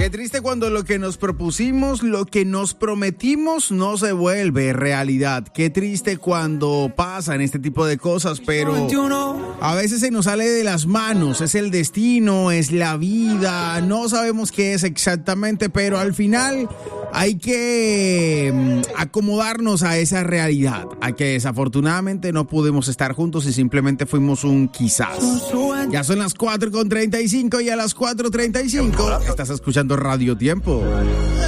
Qué triste cuando lo que nos propusimos, lo que nos prometimos no se vuelve realidad. Qué triste cuando pasan este tipo de cosas, pero a veces se nos sale de las manos. Es el destino, es la vida, no sabemos qué es exactamente, pero al final hay que acomodarnos a esa realidad, a que desafortunadamente no pudimos estar juntos y simplemente fuimos un quizás. Ya son las 4:35 y a las 4:35 estás escuchando Radio Tiempo.